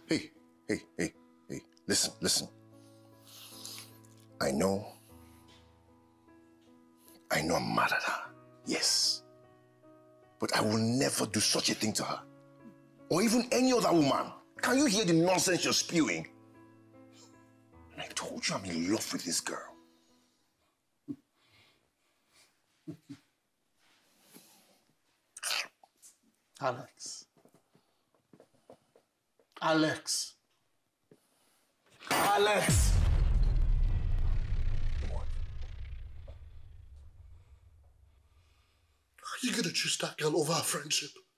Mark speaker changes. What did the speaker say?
Speaker 1: Hey, hey, listen. I know I'm mad at her, yes. But I will never do such a thing to her. Or even any other woman. Can you hear the nonsense you're spewing? And I told you I'm in love with this girl.
Speaker 2: Alex. Alex. Alex!
Speaker 1: What?
Speaker 2: Are you gonna choose that girl over our friendship?